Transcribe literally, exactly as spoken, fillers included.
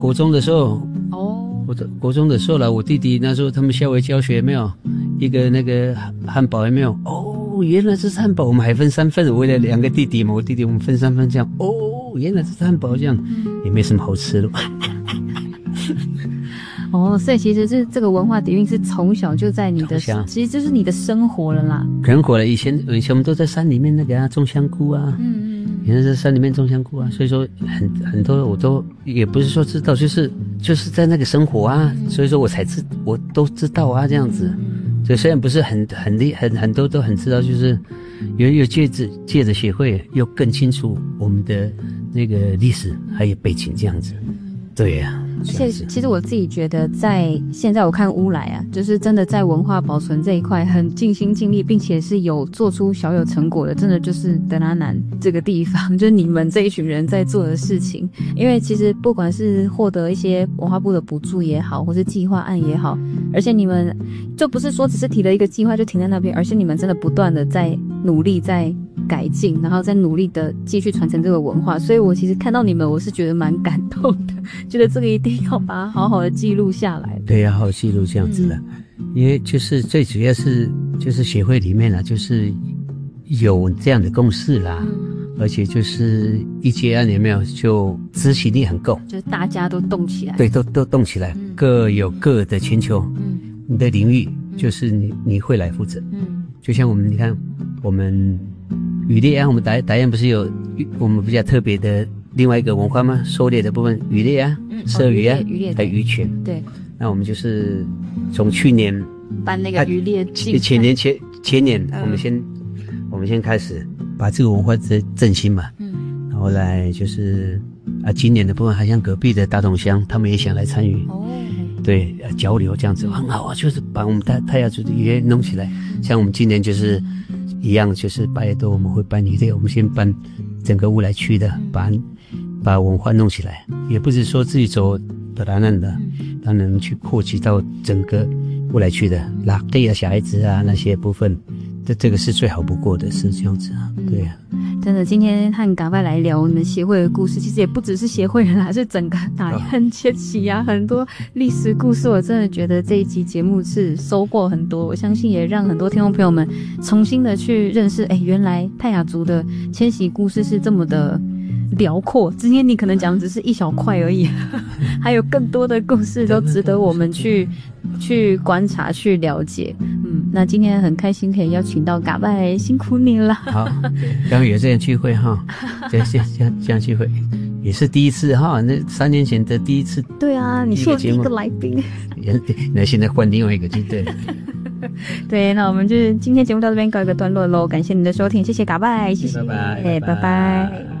国中的时候哦， 我的国中的时候了，我弟弟那时候他们校外教学有没有一个那个汉堡有没有？哦，原来这是汉堡，我们还分三份，为了两个弟弟嘛，我弟弟我们分三份这样。哦，原来这是汉堡这样，也没什么好吃的。 哦，所以其实是这个文化底蕴是从小就在你的，其实就是你的生活了啦。 生活了，以前以前我们都在山里面那个啊种香菇啊， 嗯嗯， 原来在山里面种香菇啊，所以说很很多我都也不是说知道，就是就是在那个生活啊，所以说我才知我都知道啊这样子。所以虽然不是很很厉很很多都很知道，就是有有借着借着协会又更清楚我们的那个历史还有背景这样子。对呀、啊。 而且其实我自己觉得在现在我看乌来啊，就是真的在文化保存这一块很尽心尽力，并且是有做出小有成果的，真的就是德拉南这个地方，就是你们这一群人在做的事情。因为其实不管是获得一些文化部的补助也好，或是计划案也好，而且你们就不是说只是提了一个计划就停在那边，而且你们真的不断的在努力在改进，然后再努力的继续传承这个文化。所以我其实看到你们我是觉得蛮感动的，觉得这个一定要把它好好的记录下来。 对，要好好记录这样子的、嗯、因为就是最主要是就是协会里面啊，就是有这样的共识啦、嗯、而且就是一接案有没有就执行力很够， 就是大家都动起来。 对，都都动起来、嗯、各有各的请求，嗯，你的领域就是你你会来负责，嗯，就像我们你看我们渔猎啊，我们达达燕不是有我们比较特别的另外一个文化吗？狩猎的部分，渔猎啊，射鱼啊， 渔猎还有渔权。 对， 那我们就是从去年办那个渔猎竞赛， 前年前前年、嗯、我们先我们先开始把这个文化振振兴嘛，嗯，然后来就是啊，今年的部分还像隔壁的大同乡，他们也想来参与，哦，对，交流这样子很好啊，就是把我们泰泰雅族的渔猎弄起来，像我们今年就是一样，就是八月多我们会办渔猎，我们先办整个乌来区的，把把文化弄起来，也不是说自己走德拉南的，当然去扩及到整个乌来区的拉对啊小孩子啊那些部分，这这个是最好不过的，是这样子啊，对啊。 真的，今天和嘎拜来聊我们协会的故事，其实也不只是协会人啦，是整个打雁迁徙啊，很多历史故事。我真的觉得这一集节目是收获很多，我相信也让很多听众朋友们重新的去认识，哎，原来泰雅族的迁徙故事是这么的辽阔。今天你可能讲的只是一小块而已，还有更多的故事都值得我们去去观察、去了解。嗯，那今天很开心可以邀请到嘎拜，辛苦你了。 好，刚刚有这样聚会哈，这这这这样聚会也是第一次哈，那三年前的第一次。 对啊，你是我第一个来宾。 那现在换另外一个就对了。 对，那我们就今天节目到这边告一个段落喽，感谢您的收听，谢谢嘎拜，谢谢， 拜拜， 拜拜。